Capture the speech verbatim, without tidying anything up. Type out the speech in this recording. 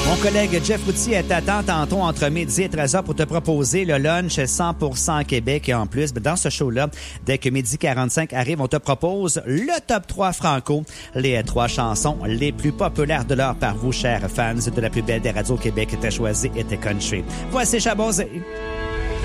Mon collègue Jeff Routier est à temps tantôt entre midi et treize heures pour te proposer le lunch cent pour cent Québec. Et en plus, dans ce show-là, dès que midi quarante-cinq arrive, on te propose le top trois franco, les trois chansons les plus populaires de l'heure par vous, chers fans de la plus belle des radios au Québec. T'as choisi et t'es country. Voici Chabosé.